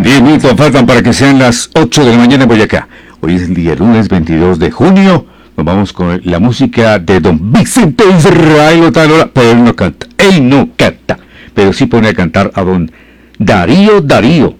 10 minutos faltan para que sean las 8 de la mañana en Boyacá. Hoy es el día lunes 22 de junio. Nos vamos con la música de don Vicente Israel Otaola. Pero él no canta, pero sí pone a cantar a don Darío.